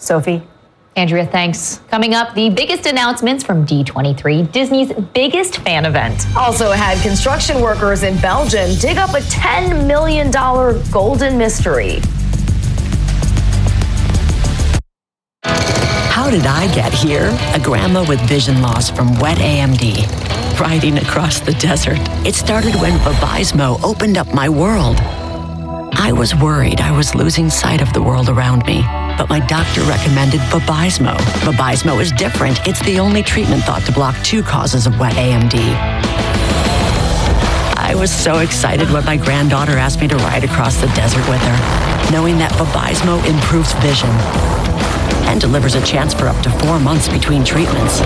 Sophie? Andrea, thanks. Coming up, the biggest announcements from D23, Disney's biggest fan event. Also had construction workers in Belgium dig up a $10 million golden mystery. How did I get here? A grandma with vision loss from wet AMD, riding across the desert. It started when Vabysmo opened up my world. I was worried I was losing sight of the world around me, but my doctor recommended Vabysmo. Vabysmo is different. It's the only treatment thought to block 2 causes of wet AMD. I was so excited when my granddaughter asked me to ride across the desert with her, knowing that Vabysmo improves vision and delivers a chance for up to 4 months between treatments.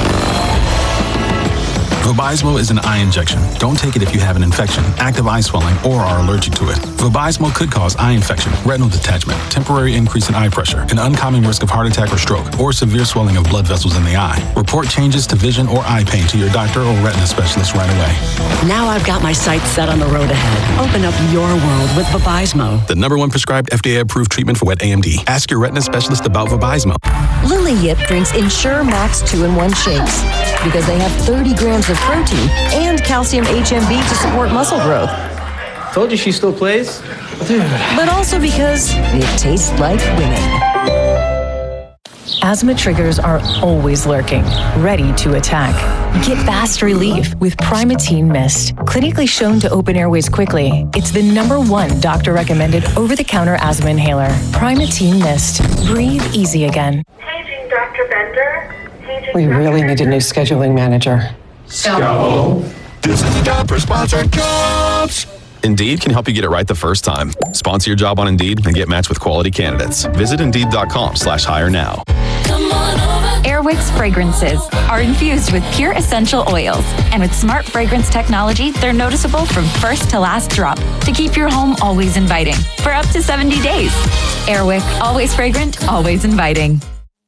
Vabysmo is an eye injection. Don't take it if you have an infection, active eye swelling, or are allergic to it. Vabysmo could cause eye infection, retinal detachment, temporary increase in eye pressure, an uncommon risk of heart attack or stroke, or severe swelling of blood vessels in the eye. Report changes to vision or eye pain to your doctor or retina specialist right away. Now I've got my sights set on the road ahead. Open up your world with Vabysmo. The #1 prescribed FDA-approved treatment for wet AMD. Ask your retina specialist about Vabysmo. Lily Yip drinks Ensure Max 2-in-1 shakes because they have 30 grams of protein and calcium HMB to support muscle growth. Told you she still plays. Dude. But also because it tastes like winning. Asthma triggers are always lurking, ready to attack. Get fast relief with Primatene Mist. Clinically shown to open airways quickly, it's the #1 doctor-recommended over-the-counter asthma inhaler. Primatene Mist. Breathe easy again. Paging Dr. Bender. We really need a new scheduling manager. Go. Disney job for sponsored jobs. Indeed can help you get it right the first time. Sponsor your job on Indeed and get matched with quality candidates. Visit Indeed.com/hire now. Air Wicks fragrances are infused with pure essential oils. And with smart fragrance technology, they're noticeable from first to last drop to keep your home always inviting for up to 70 days. Air Wick, always fragrant, always inviting.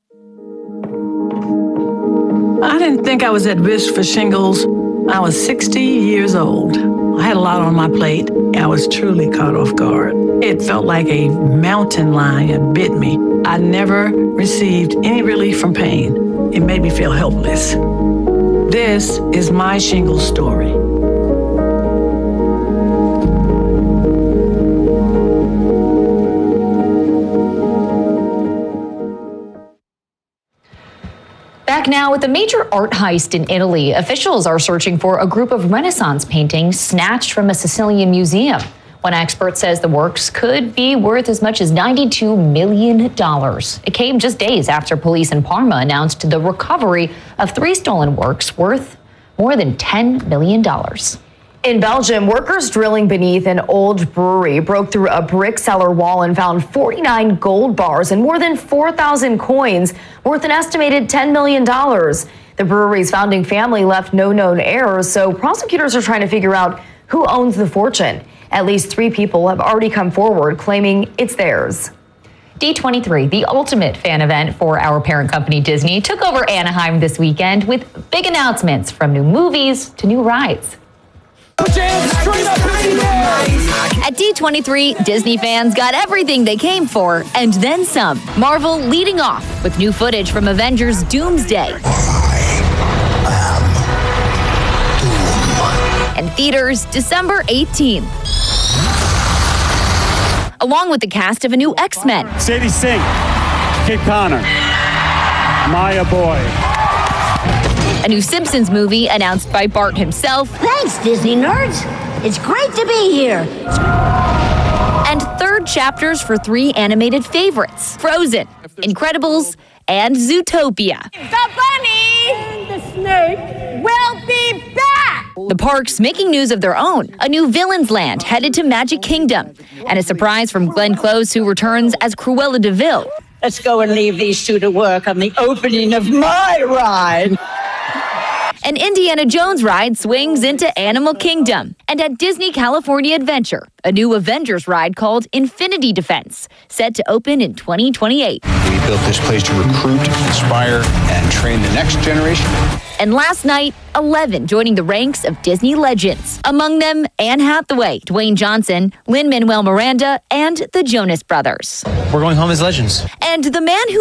I didn't think I was at risk for shingles. I was 60 years old. I had a lot on my plate. I was truly caught off guard. It felt like a mountain lion bit me. I never received any relief from pain. It made me feel helpless. This is my shingles story. Back now with a major art heist in Italy. Officials are searching for a group of Renaissance paintings snatched from a Sicilian museum. One expert says the works could be worth as much as $92 million. It came just days after police in Parma announced the recovery of 3 stolen works worth more than $10 million. In Belgium, workers drilling beneath an old brewery broke through a brick cellar wall and found 49 gold bars and more than 4,000 coins worth an estimated $10 million. The brewery's founding family left no known heirs, so prosecutors are trying to figure out who owns the fortune. At least 3 people have already come forward claiming it's theirs. D23, the ultimate fan event for our parent company Disney, took over Anaheim this weekend with big announcements from new movies to new rides. At D23, Disney fans got everything they came for, and then some. Marvel leading off with new footage from Avengers Doomsday. And theaters December 18th. Along with the cast of a new X-Men. Sadie Sink, Kid Connor, Maya Boy. A new Simpsons movie announced by Bart himself. Thanks, Disney nerds. It's great to be here. And 3rd chapters for 3 animated favorites. Frozen, Incredibles, and Zootopia. The bunny and the snake will be back. The parks making news of their own. A new Villains Land headed to Magic Kingdom. And a surprise from Glenn Close, who returns as Cruella de Vil. Let's go and leave these 2 to work on the opening of my ride. An Indiana Jones ride swings into Animal Kingdom. And at Disney California Adventure, a new Avengers ride called Infinity Defense, set to open in 2028. We built this place to recruit, inspire, and train the next generation. And last night, 11 joining the ranks of Disney legends. Among them, Anne Hathaway, Dwayne Johnson, Lin-Manuel Miranda, and the Jonas Brothers. We're going home as legends. And the man who